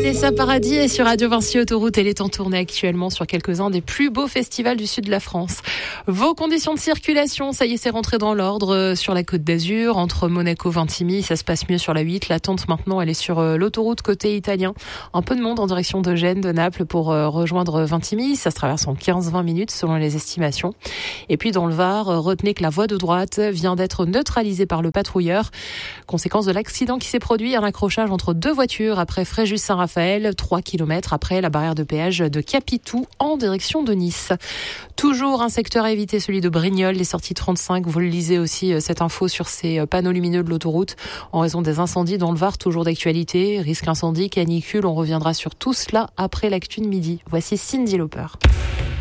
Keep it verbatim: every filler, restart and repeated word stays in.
Vanessa Paradis est sur Radio Vinci Autoroute. Elle est en tournée actuellement sur quelques-uns des plus beaux festivals du sud de la France. Vos conditions de circulation, ça y est, c'est rentré dans l'ordre sur la Côte d'Azur. Entre Monaco et Vintimille, ça se passe mieux sur la huit. L'attente maintenant, elle est sur l'autoroute côté italien. Un peu de monde en direction de Gênes, de Naples pour rejoindre Vintimille. Ça se traverse en quinze à vingt minutes selon les estimations. Et puis dans le Var, retenez que la voie de droite vient d'être neutralisée par le patrouilleur. Conséquence de l'accident qui s'est produit, un accrochage entre deux voitures après Fréjus-Saint-Raphaël, trois kilomètres après la barrière de péage de Capitou en direction de Nice. Toujours un secteur à éviter, celui de Brignoles, les sorties trente-cinq. Vous le lisez aussi, cette info sur ces panneaux lumineux de l'autoroute en raison des incendies dans le Var, toujours d'actualité. Risque incendie, canicule, on reviendra sur tout cela après l'actu de midi. Voici Cyndi Lauper.